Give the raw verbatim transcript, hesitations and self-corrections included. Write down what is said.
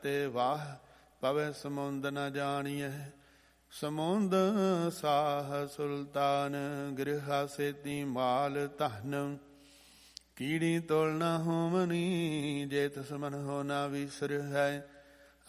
ਤੇ ਵਾਹ ਪਵੈ ਸਮੁੰਦ ਨ ਜਾਣੀਐ। ਸਮੁੰਦ ਸਾਹ ਸੁਲਤਾਨ ਗ੍ਰਿਹਾ ਸੇਤੀ ਮਾਲ ਧਨ। ਕੀੜੀ ਤੋਲ ਨ ਹੋਵਨੀ ਜੇ ਤਿਸ ਮਨ ਹੋ ਨਾ ਵਿਸਰ ਹੈ।